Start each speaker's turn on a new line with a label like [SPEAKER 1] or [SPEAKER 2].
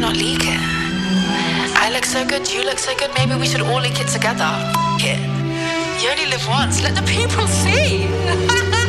[SPEAKER 1] not leak it? I look so good, you look so good, maybe we should all leak it together. It. You only live once, let the people see.